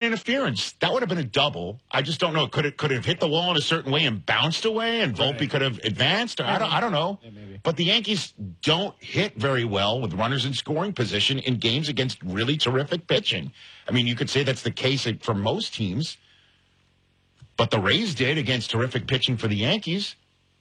interference. That would have been a double. I just don't know. Could it have hit the wall in a certain way and bounced away, and Volpe could have advanced? Or I don't know. Yeah, maybe. But the Yankees don't hit very well with runners in scoring position in games against really terrific pitching. I mean, you could say that's the case for most teams. But the Rays did against terrific pitching for the Yankees.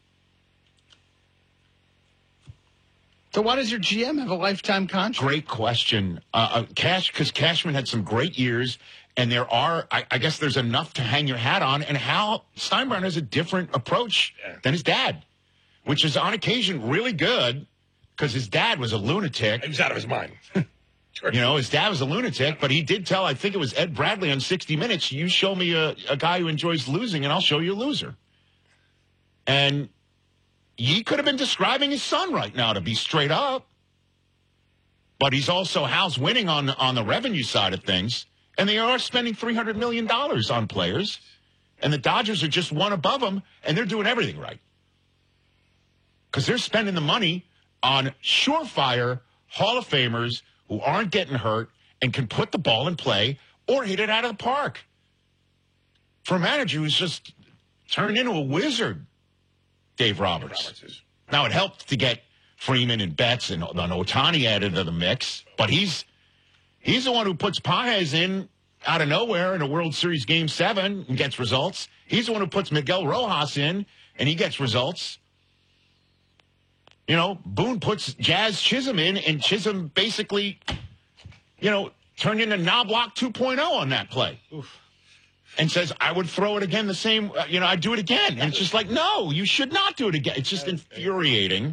So why does your GM have a lifetime contract? Great question. Because Cashman had some great years, and I guess there's enough to hang your hat on, and Hal Steinbrenner has a different approach than his dad, which is on occasion really good, because his dad was a lunatic. He was out of his mind. You know, his dad was a lunatic, but he did tell, I think it was Ed Bradley on 60 Minutes, you show me a guy who enjoys losing, and I'll show you a loser. And he could have been describing his son right now, to be straight up. But he's also, Hal's winning on the revenue side of things, and they are spending $300 million on players, and the Dodgers are just one above them, and they're doing everything right. Because they're spending the money on surefire Hall of Famers who aren't getting hurt and can put the ball in play or hit it out of the park. For a manager who's just turned into a wizard, Dave Roberts. Now, it helped to get Freeman and Betts and Ohtani added to the mix, but he's the one who puts Pages in out of nowhere in a World Series Game 7 and gets results. He's the one who puts Miguel Rojas in, and he gets results. You know, Boone puts Jazz Chisholm in, and Chisholm basically, turned into Knobloch 2.0 on that play. Oof. And says, I would throw it again the same, I'd do it again. And it's just like, no, you should not do it again. It's just infuriating.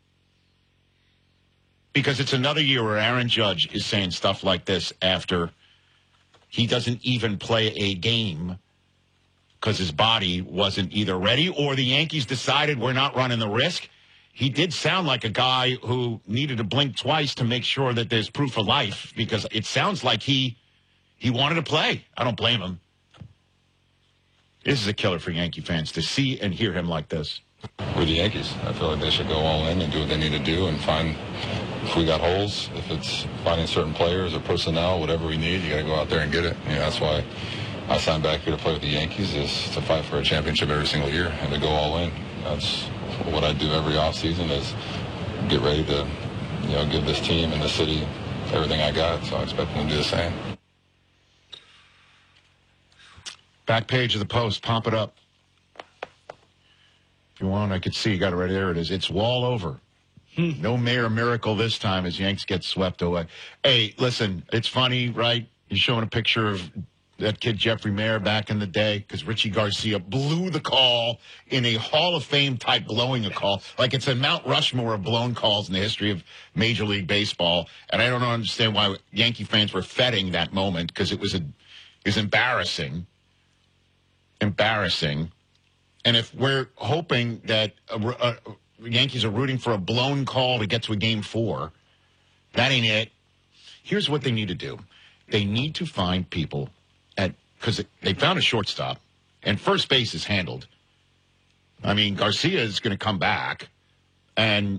Because it's another year where Aaron Judge is saying stuff like this after he doesn't even play a game because his body wasn't either ready or the Yankees decided we're not running the risk. He did sound like a guy who needed to blink twice to make sure that there's proof of life, because it sounds like he wanted to play. I don't blame him. This is a killer for Yankee fans to see and hear him like this. We're the Yankees. I feel like they should go all in and do what they need to do and find, if we got holes, if it's finding certain players or personnel, whatever we need, you got to go out there and get it. That's why I signed back here to play with the Yankees, is to fight for a championship every single year and to go all in. That's what I do every offseason, is get ready to, give this team and the city everything I got. So I expect them to do the same. Back page of the Post, pump it up. If you want, I could see you got it right there. It is. It's Wall over. No Mayor Miracle this time as Yanks get swept away. Hey, listen, it's funny, right? You're showing a picture of that kid Jeffrey Mayer back in the day, because Richie Garcia blew the call in a Hall of Fame type blowing a call. Like it's a Mount Rushmore of blown calls in the history of Major League Baseball. And I don't understand why Yankee fans were feting that moment, because it was embarrassing. Embarrassing. And if we're hoping that Yankees are rooting for a blown call to get to a Game 4, that ain't it. Here's what they need to do. They need to find people because they found a shortstop, and first base is handled. I mean, Garcia is going to come back, and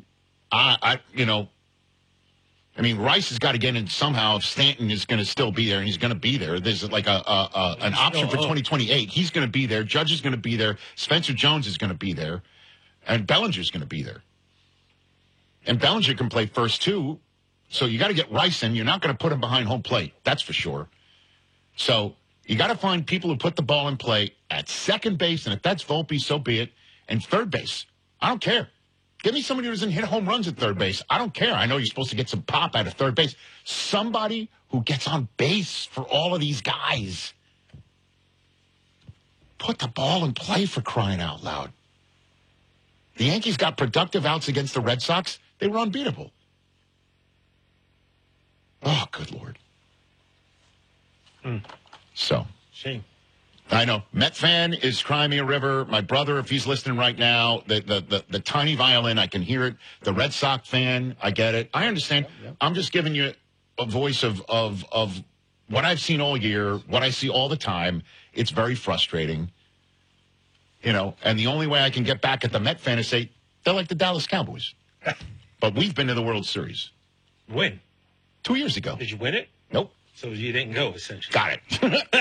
Rice has got to get in somehow. If Stanton is going to still be there, and he's going to be there. There's like an option for 2028. He's going to be there. Judge is going to be there. Spencer Jones is going to be there. And Bellinger's going to be there. And Bellinger can play first, too. So you got to get Rice in. You're not going to put him behind home plate. That's for sure. So you got to find people who put the ball in play at second base. And if that's Volpe, so be it. And third base. I don't care. Give me somebody who doesn't hit home runs at third base. I don't care. I know you're supposed to get some pop out of third base. Somebody who gets on base for all of these guys. Put the ball in play, for crying out loud. The Yankees got productive outs against the Red Sox. They were unbeatable. Oh, good Lord. So. Shame. I know. Met fan is Cry Me a River. My brother, if he's listening right now, the tiny violin, I can hear it. The Red Sox fan, I get it. I understand. Yep. I'm just giving you a voice of what I've seen all year, what I see all the time. It's very frustrating. And the only way I can get back at the Met fan is say, they're like the Dallas Cowboys. But we've been to the World Series. When? 2 years ago. Did you win it? Nope. So you didn't go, essentially. Got it.